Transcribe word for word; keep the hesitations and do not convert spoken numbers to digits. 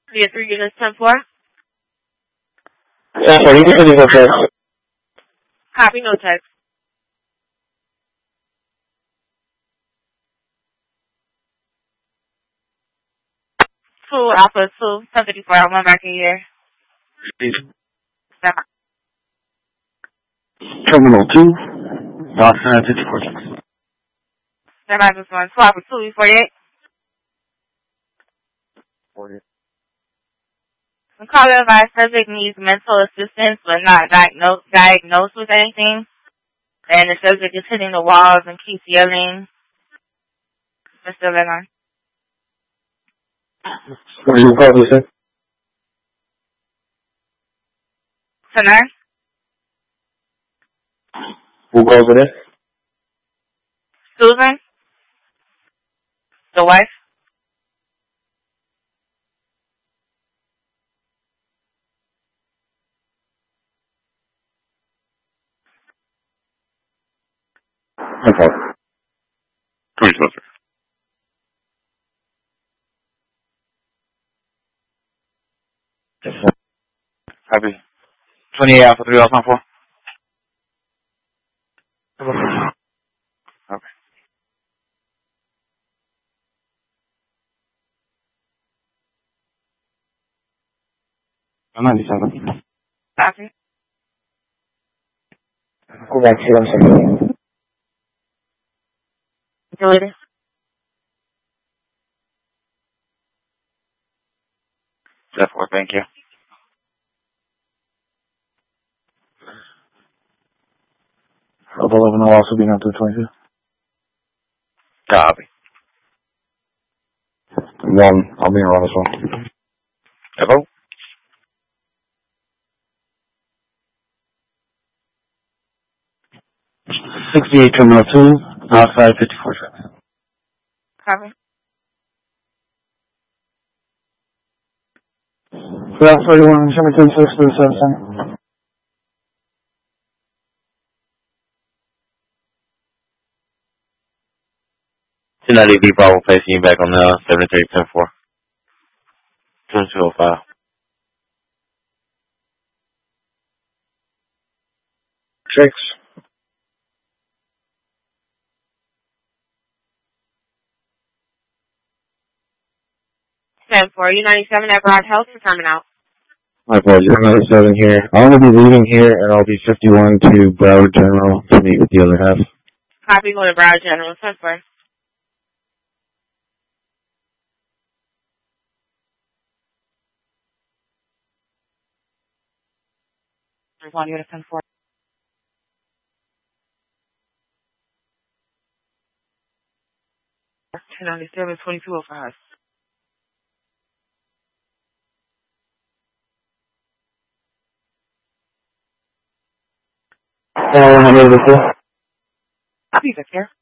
Via three units, ten four. ten four, you can leave a text. Copy, no text. two Alpha two, ten fifty-four, one back in here. Stand by. Terminal two, Boston fifty-four. Stand by, this one. two Alpha two, forty-eight. forty-eight. The caller advised subject needs mental assistance but not diagnosed, diagnosed with anything. And the subject is hitting the walls and keeps yelling. Mister Lennon. What are you calling, sir? Tonight? Who calls it in? Susan? The wife? Okay. twenty-two, sir. Yes, sir. Copy. twenty-eight Alpha three, Alpha four. Okay. ninety-seven. Copy. Go back to them, sir. Deleted. ten four, thank you. Of eleven will also be not to twenty-two. Copy. One, I'll be around as well. Hello? sixty-eight Terminal two, outside fifty-four. Copy. Route thirty-one, Sherman six to the seven center. two ninety D Bravo placing you back on the seventy-three ten four. twenty-two oh five. Tricks. ten four, U ninety-seven at Broad Health for coming out. My apologies, I'm ninety-seven here. I'm going to be leaving here and I'll be fifty-one to Broward General to meet with the other half. Copy, go to Broward General, ten four. There's one unit, ten four. two ninety-seven, twenty-two oh five. And I'm going to Copy, Victor.